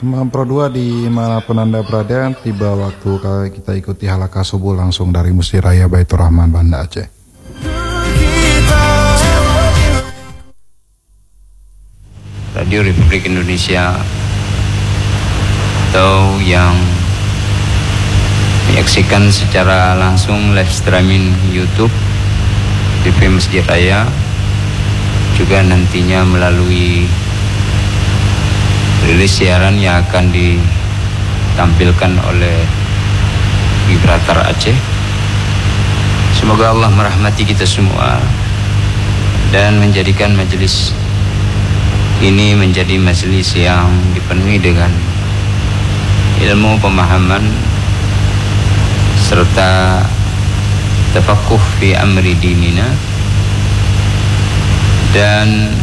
Teman Pro 2 dimanapun Anda berada, tiba waktu kita ikuti halaqah subuh langsung dari Masjid Raya Baitur Rahman, Banda Aceh. Radio Republik Indonesia atau yang menyaksikan secara langsung live streaming YouTube TV Masjid Raya, juga nantinya melalui rilis siaran yang akan ditampilkan oleh Gibraltar Aceh. Semoga Allah merahmati kita semua dan menjadikan majelis ini menjadi majelis yang dipenuhi dengan ilmu, pemahaman serta tafaqquh fi amri dinina, dan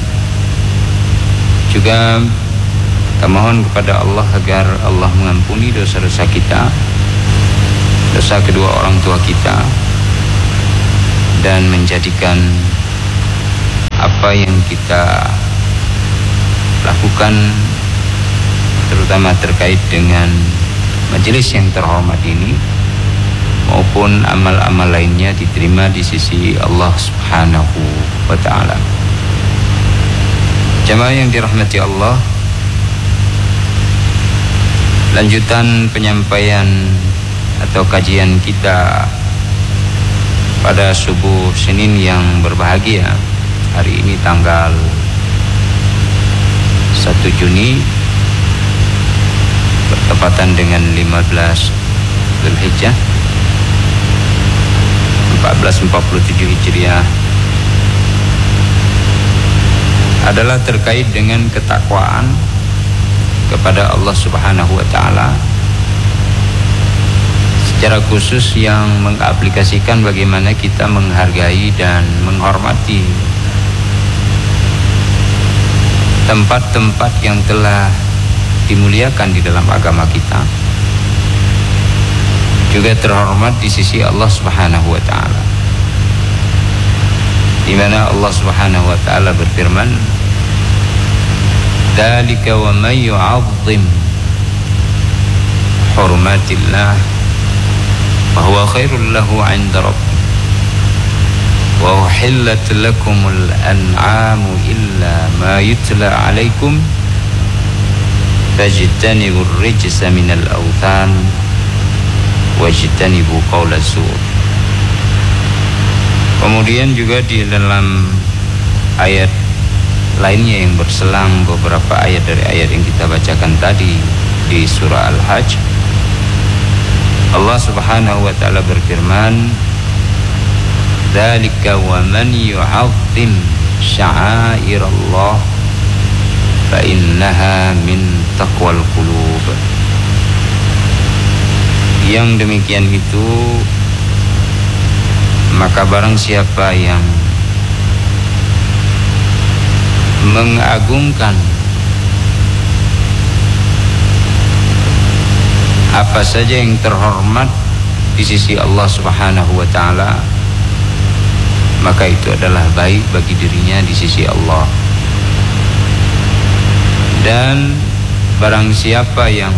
juga kita mohon kepada Allah agar Allah mengampuni dosa-dosa kita, dosa kedua orang tua kita, dan menjadikan apa yang kita lakukan terutama terkait dengan majelis yang terhormat ini maupun amal-amal lainnya diterima di sisi Allah Subhanahu wa ta'ala. Jamaah yang dirahmati Allah, lanjutan penyampaian atau kajian kita pada subuh Senin yang berbahagia. Hari ini tanggal 1 Juni bertepatan dengan 15 Zulhijjah 1447 Hijriah, adalah terkait dengan ketakwaan kepada Allah Subhanahu wa ta'ala, secara khusus yang mengaplikasikan bagaimana kita menghargai dan menghormati tempat-tempat yang telah dimuliakan di dalam agama kita, juga terhormat di sisi Allah Subhanahu wa ta'ala, di mana Allah Subhanahu wa ta'ala berfirman, "Dzalika wa may yu'azzim hurmatillah fa huwa khairul lahu 'inda rabbih wa uhillat lakumul an'amu illa ma yutla 'alaikum fajtanibur rijsa minal awthan wajtanibu qaulaz zur." Kemudian juga di dalam ayat lainnya yang berselang beberapa ayat dari ayat yang kita bacakan tadi di surah Al-Hajj, Allah Subhanahu wa ta'ala berfirman, "Dzalika wa man yu'azzim sya'airallah fa innaha min taqwal qulub." Yang demikian itu, maka barang siapa yang mengagungkan apa saja yang terhormat di sisi Allah Subhanahu wa ta'ala, maka itu adalah baik bagi dirinya di sisi Allah. Dan barang siapa yang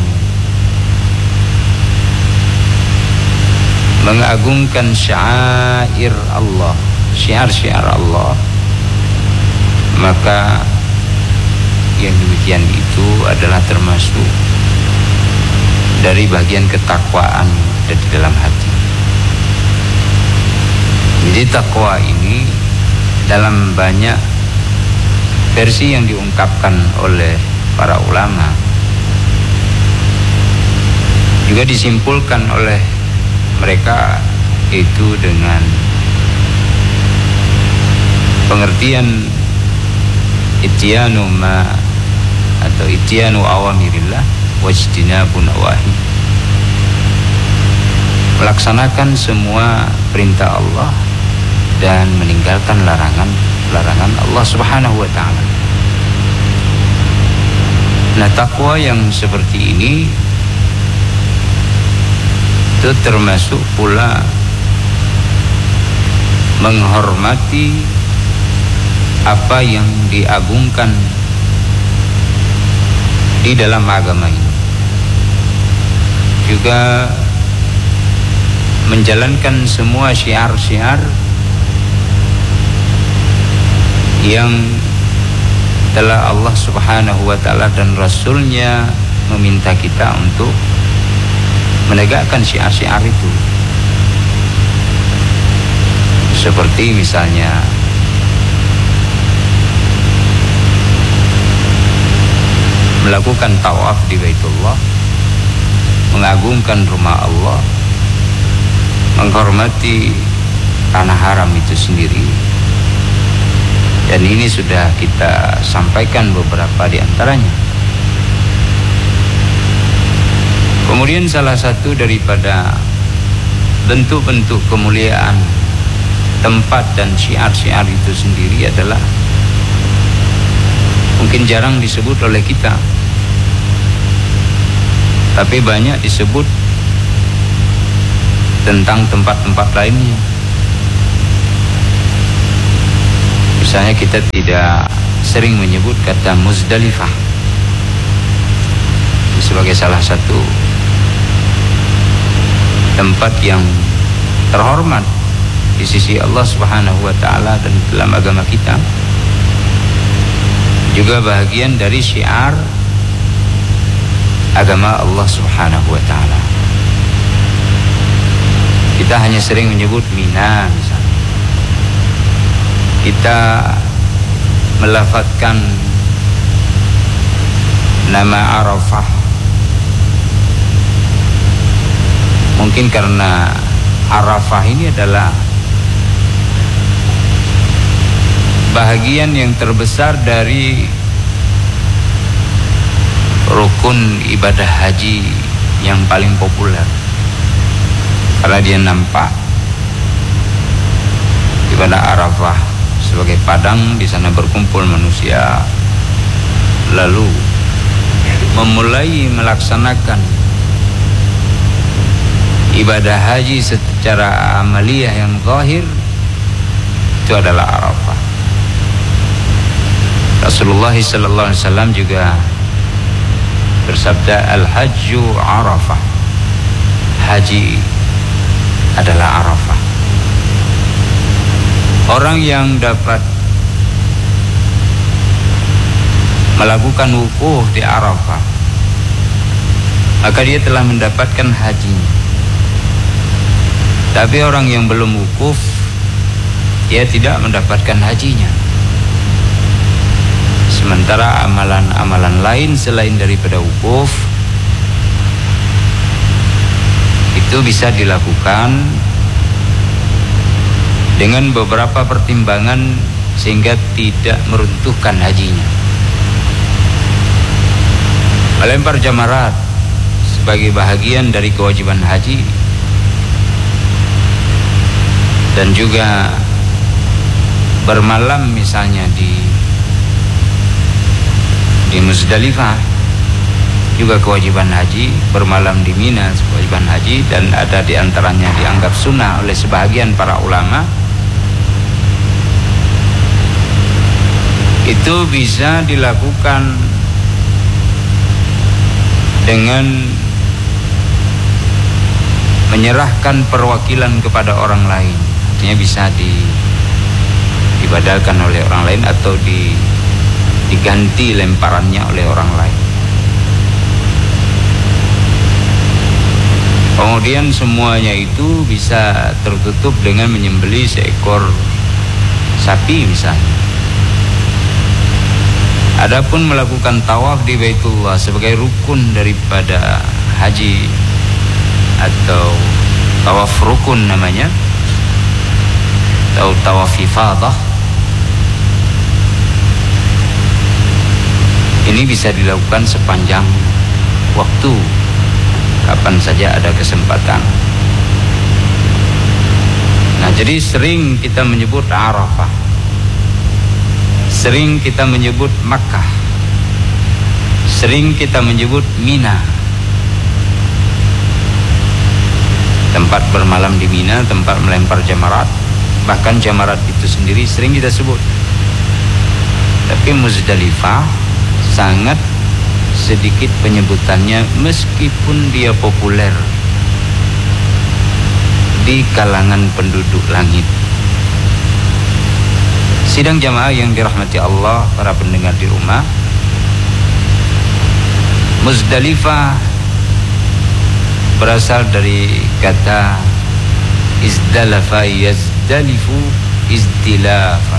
mengagungkan syair Allah, syiar-syiar Allah, maka yang demikian itu adalah termasuk dari bagian ketakwaan ada di dalam hati. Jadi takwa ini dalam banyak versi yang diungkapkan oleh para ulama, juga disimpulkan oleh mereka itu dengan pengertian ityanu ma atau ityanu awamirillah wajtinabun nawahi, melaksanakan semua perintah Allah dan meninggalkan larangan Allah Subhanahu wa ta'ala. Nah, takwa yang seperti ini itu termasuk pula menghormati apa yang diagungkan di dalam agama ini. juga menjalankan semua syiar-syiar yang telah Allah Subhanahu wa ta'ala dan Rasulnya meminta kita untuk menegakkan syiar-syiar itu. Seperti misalnya melakukan tawaf di Baitullah, mengagungkan rumah Allah, menghormati tanah haram itu sendiri. Dan ini sudah kita sampaikan beberapa di antaranya. Kemudian salah satu daripada bentuk-bentuk kemuliaan tempat dan syiar-syiar itu sendiri adalah mungkin jarang disebut oleh kita, tapi banyak disebut tentang tempat-tempat lainnya. Misalnya kita tidak sering menyebut kata Muzdalifah sebagai salah satu tempat yang terhormat di sisi Allah Subhanahu wa ta'ala dan dalam agama kita, juga bahagian dari syiar agama Allah Subhanahu wa ta'ala. Kita hanya sering menyebut Mina misalnya. Kita melafadzkan nama Arafah mungkin karena Arafah ini adalah bahagian yang terbesar dari rukun ibadah haji yang paling populer, karena dia nampak di pada Arafah sebagai padang. Di sana berkumpul manusia, lalu memulai melaksanakan ibadah haji secara amaliyah yang zahir. Itu adalah Arafah. Rasulullah sallallahu alaihi wasallam juga bersabda, al-hajju Arafah, haji adalah Arafah. Orang yang dapat melakukan wukuf di Arafah, maka dia telah mendapatkan hajinya. Tapi orang yang belum wukuf, dia tidak mendapatkan hajinya. Sementara amalan-amalan lain selain daripada wukuf itu bisa dilakukan dengan beberapa pertimbangan sehingga tidak meruntuhkan hajinya. Melempar jamarat sebagai bahagian dari kewajiban haji, dan juga bermalam misalnya di Muzdalifah juga kewajiban haji, bermalam di Mina kewajiban haji, dan ada di antaranya dianggap sunnah oleh sebahagian para ulama. Itu bisa dilakukan dengan menyerahkan perwakilan kepada orang lain. Artinya bisa diibadahkan oleh orang lain atau diganti lemparannya oleh orang lain. Kemudian semuanya itu bisa tertutup dengan menyembelih seekor sapi misalnya. Adapun melakukan tawaf di Baitullah sebagai rukun daripada haji atau tawaf rukun namanya, atau tawaf ifadah, ini bisa dilakukan sepanjang waktu, kapan saja ada kesempatan. Nah, jadi sering kita menyebut Arafah, sering kita menyebut Makkah, sering kita menyebut Mina. Tempat bermalam di Mina, tempat melempar jamarat, bahkan jamarat itu sendiri sering kita sebut. Tapi Muzdalifah sangat sedikit penyebutannya meskipun dia populer di kalangan penduduk langit. Sidang jamaah yang dirahmati Allah, para pendengar di rumah, Muzdalifah berasal dari kata izdalafa yazdalifu izdilafa.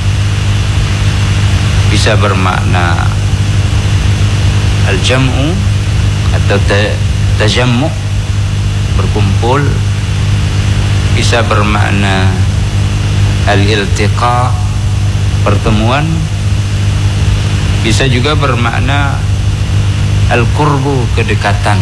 Bisa bermakna al-jam'u atau tajammu', berkumpul. Bisa bermakna al-iltiqa, pertemuan. Bisa juga bermakna al-qurbu, kedekatan.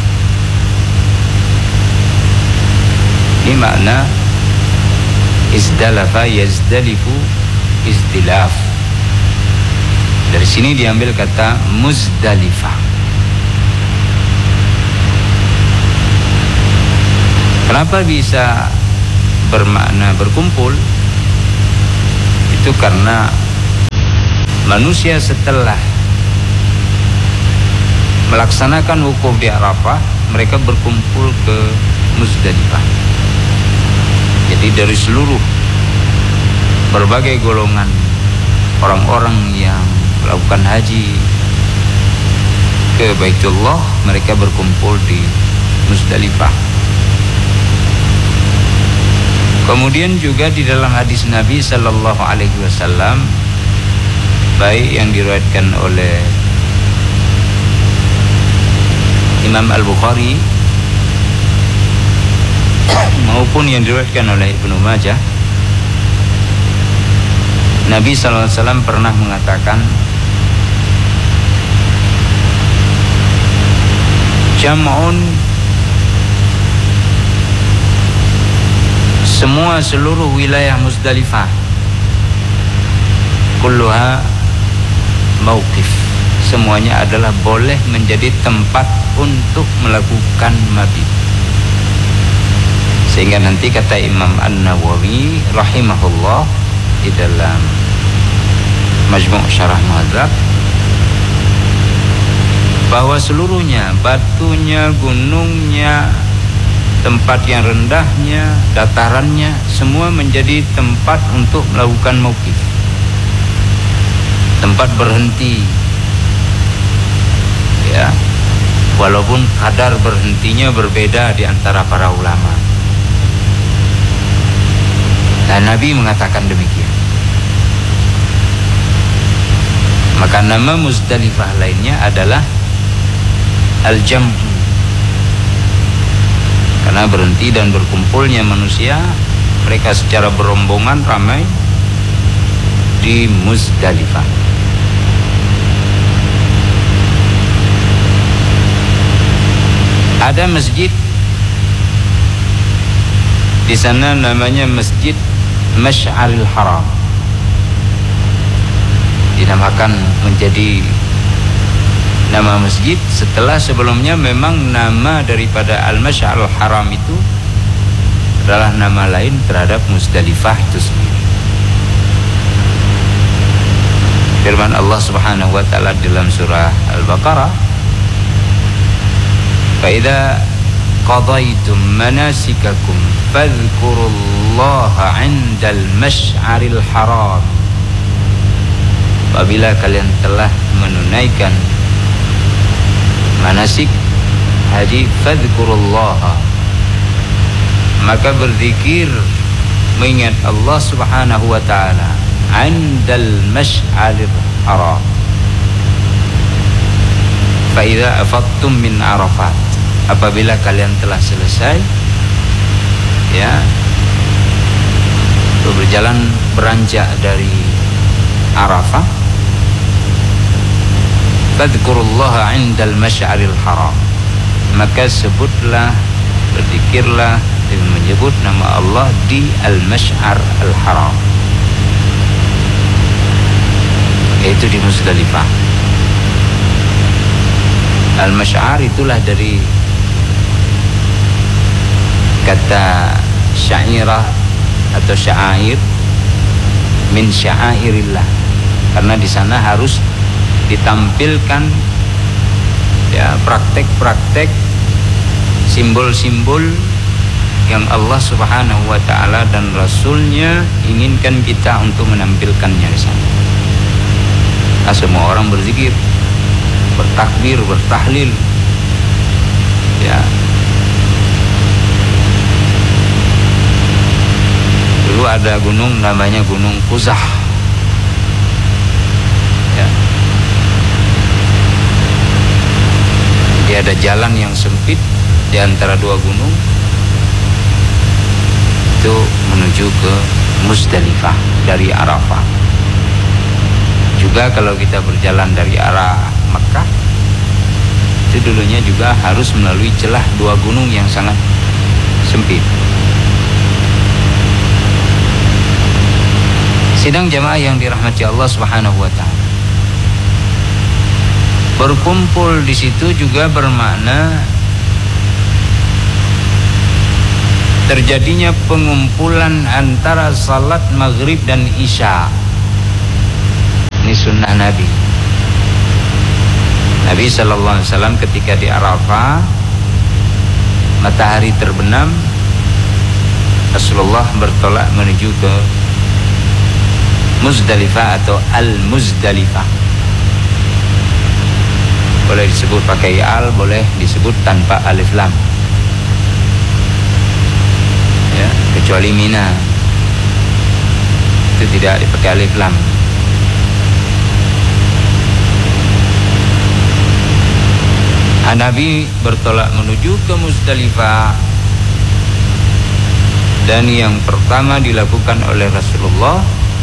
Ini makna izdalafa yazdalifu izdilaf. Dari sini diambil kata Muzdalifah. Kenapa bisa bermakna berkumpul? Itu karena manusia setelah melaksanakan wukuf di Arafah, mereka berkumpul ke Muzdalifah. Jadi dari seluruh berbagai golongan orang-orang yang melakukan haji ke Baitullah, mereka berkumpul di Muzdalifah. Kemudian juga di dalam hadis Nabi sallallahu alaihi wasallam, baik yang diriwayatkan oleh Imam Al-Bukhari maupun yang diriwayatkan oleh Ibnu Majah, Nabi sallallahu alaihi wasallam pernah mengatakan, jam'un, semua seluruh wilayah Muzdalifah, kulluha mauqif, semuanya adalah boleh menjadi tempat untuk melakukan mabit. Sehingga nanti kata Imam An-Nawawi rahimahullah di dalam Majmu' Syarah Muhadzab, bahwa seluruhnya, batunya, gunungnya, tempat yang rendahnya, datarannya, semua menjadi tempat untuk melakukan mauqif, tempat berhenti, ya, walaupun kadar berhentinya berbeda di antara para ulama. Dan Nabi mengatakan demikian. Maka nama Muzdalifah lainnya adalah Al-Jam'u, karena berhenti dan berkumpulnya manusia, mereka secara berombongan ramai di Muzdalifah. Ada masjid di sana namanya Masjid Masy'aril Haram, dinamakan menjadi nama masjid setelah sebelumnya memang nama daripada Al-Masy'aril Haram itu adalah nama lain terhadap Muzdalifah itu sendiri. Firman Allah Subhanahu wa taala dalam surah Al-Baqarah, "Fa idza qadaitum manasikakum fadhkurullaha 'indal masy'aril haram." Apabila kalian telah menunaikan manasik haji, fadhkurullaha, maka berzikir mengingat Allah Subhanahu wa taala 'indal masy'aril haram. Fa idza afattum min Arafat, apabila kalian telah selesai, ya, berjalan beranjak dari Arafah, fadhkurullaha 'indal masy'aril haram, maka sebutlah, berzikirlah dengan menyebut nama Allah di Al-Masy'ar Al-Haram, yaitu di Muzdalifah. Al-Masy'ar itulah dari kata syairah atau syair, min sya'airillah, karena di sana harus ditampilkan ya, praktek-praktek simbol-simbol yang Allah Subhanahu wa Ta'ala dan Rasulnya inginkan kita untuk menampilkannya di sana. Nah, semua orang berzikir, bertakbir, bertahlil, ya. Dulu ada gunung namanya Gunung Quzah, ya. Dia ada jalan yang sempit di antara dua gunung, itu menuju ke Muzdalifah dari Arafah. Juga kalau kita berjalan dari arah Mekah, itu dulunya juga harus melalui celah dua gunung yang sangat sempit. Sidang jamaah yang dirahmati Allah Subhanahu wa Ta'ala, berkumpul di situ juga bermakna terjadinya pengumpulan antara salat maghrib dan isya. Ini sunnah Nabi. Nabi SAW ketika di Arafah matahari terbenam, Rasulullah bertolak menuju ke Muzdalifah atau Al-Muzdalifah. Boleh disebut pakai al, boleh disebut tanpa alif lam, ya, kecuali Mina itu tidak dipakai alif lam. Nabi bertolak menuju ke Muzdalifah, dan yang pertama dilakukan oleh Rasulullah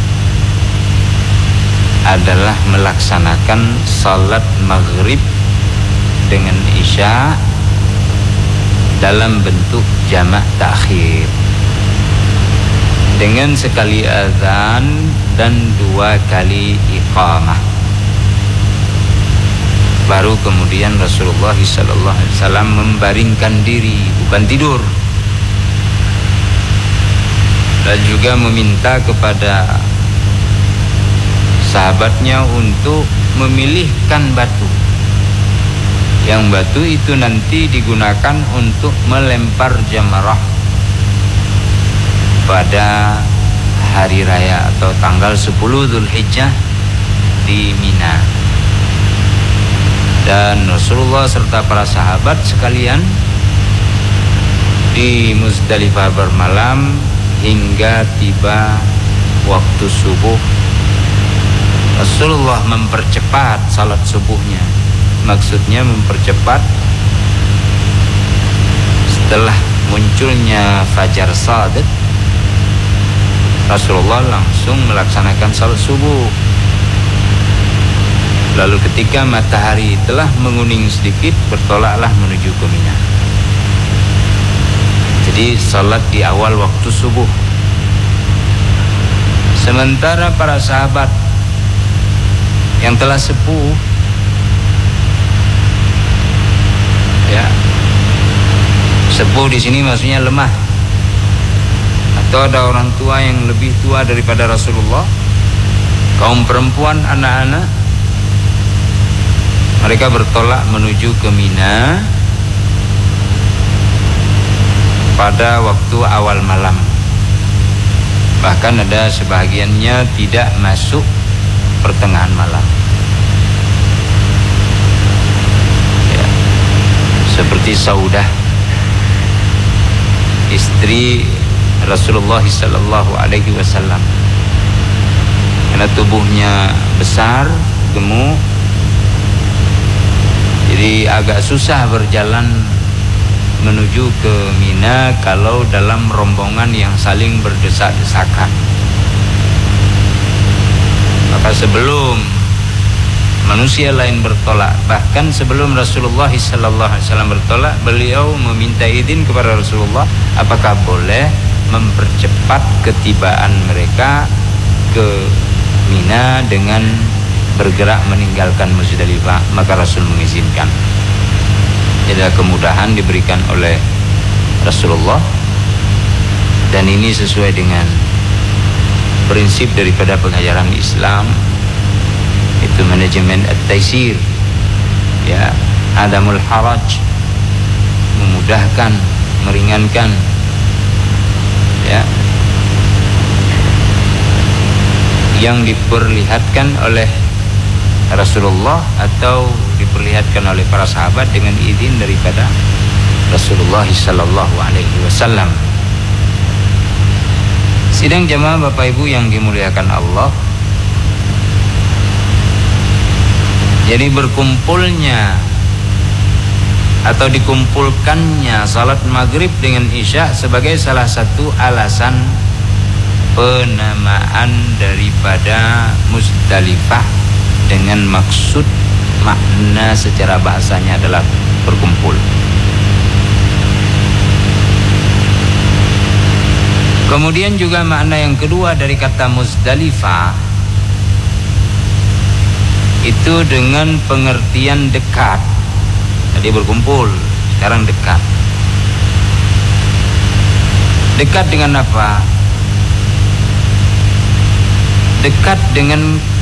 adalah melaksanakan salat maghrib dengan isya dalam bentuk jamak takhir, dengan sekali azan dan 2 kali iqamah. Baru kemudian Rasulullah SAW membaringkan diri, bukan tidur, dan juga meminta kepada sahabatnya untuk memilihkan batu, yang batu itu nanti digunakan untuk melempar jamrah pada hari raya atau tanggal 10 Dzulhijjah di Mina. Dan Rasulullah serta para sahabat sekalian di Muzdalifah bermalam hingga tiba waktu subuh. Rasulullah mempercepat salat subuhnya. Maksudnya mempercepat setelah munculnya fajar shadiq, Rasulullah langsung melaksanakan salat subuh. Lalu ketika matahari telah menguning sedikit, bertolaklah menuju ke Mina. Jadi salat di awal waktu subuh. Sementara para sahabat yang telah sepuh, ya, sepuh di sini maksudnya lemah, atau ada orang tua yang lebih tua daripada Rasulullah, kaum perempuan, anak-anak, mereka bertolak menuju ke Mina pada waktu awal malam. Bahkan ada sebahagiannya tidak masuk pertengahan malam, ya, seperti Saudah, istri Rasulullah SAW, karena tubuhnya besar, gemuk, jadi agak susah berjalan menuju ke Mina kalau dalam rombongan yang saling berdesak-desakan. Maka sebelum manusia lain bertolak, bahkan sebelum Rasulullah SAW bertolak, beliau meminta izin kepada Rasulullah apakah boleh mempercepat ketibaan mereka ke Mina dengan bergerak meninggalkan Muzdalifah. Maka Rasul mengizinkan. Jadi kemudahan diberikan oleh Rasulullah, dan ini sesuai dengan prinsip daripada pengajaran Islam, itu manajemen at-taisir, ya, adamul haraj, memudahkan, meringankan, ya, yang diperlihatkan oleh Rasulullah atau diperlihatkan oleh para sahabat dengan izin daripada Rasulullah sallallahu alaihi wasallam. Sidang jamaah Bapak Ibu yang dimuliakan Allah, jadi berkumpulnya atau dikumpulkannya salat maghrib dengan isya sebagai salah satu alasan penamaan daripada Muzdalifah dengan maksud makna secara bahasanya adalah berkumpul. Kemudian juga makna yang kedua dari kata Muzdalifah itu dengan pengertian dekat. Tadi berkumpul, sekarang dekat. Dekat dengan apa? Dekat dengan